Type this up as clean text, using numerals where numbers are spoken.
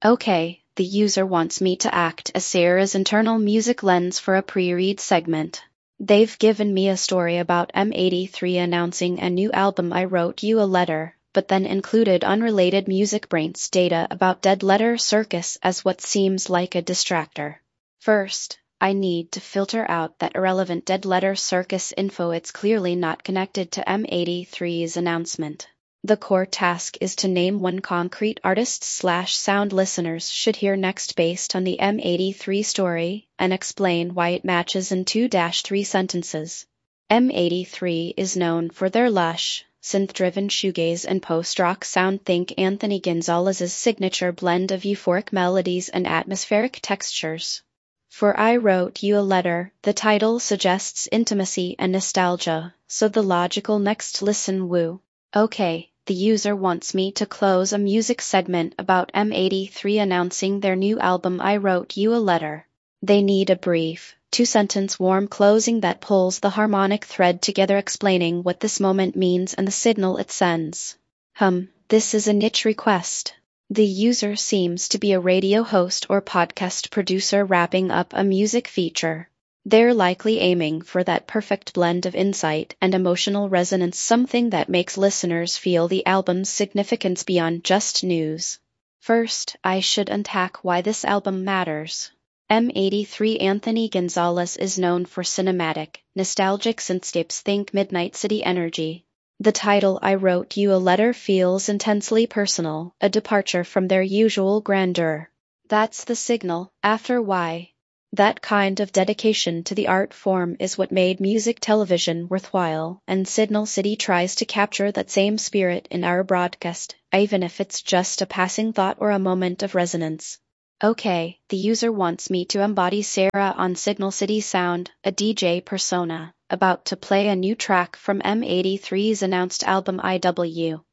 Okay, the user wants me to act as Sarah's internal music lens for a pre-read segment. They've given me a story about M83 announcing a new album. I wrote you a letter, but then included unrelated Music Brains data about Dead Letter Circus as what seems like a distractor. First, I need to filter out that irrelevant Dead Letter Circus info. It's clearly not connected to M83's announcement. The core task is to name one concrete artist/sound listeners should hear next based on the M83 story, and explain why it matches in 2-3 sentences. M83 is known for their lush, synth-driven shoegaze and post-rock sound. Think Anthony Gonzalez's signature blend of euphoric melodies and atmospheric textures. For I Wrote You a Letter, the title suggests intimacy and nostalgia, so the logical next listen woo. Okay, the user wants me to close a music segment about M83 announcing their new album I Wrote You a Letter. They need a brief, 2-sentence warm closing that pulls the harmonic thread together, explaining what this moment means and the signal it sends. This is a niche request. The user seems to be a radio host or podcast producer wrapping up a music feature. They're likely aiming for that perfect blend of insight and emotional resonance, something that makes listeners feel the album's significance beyond just news. First, I should unpack why this album matters. M83 Anthony Gonzalez is known for cinematic, nostalgic synthscapes. Think Midnight City energy. The title I Wrote You a Letter feels intensely personal, a departure from their usual grandeur. That's the signal, after why. That kind of dedication to the art form is what made music television worthwhile, and Signal City tries to capture that same spirit in our broadcast, even if it's just a passing thought or a moment of resonance. Okay, the user wants me to embody Sarah on Signal City Sound, a DJ persona, about to play a new track from M83's announced album IW.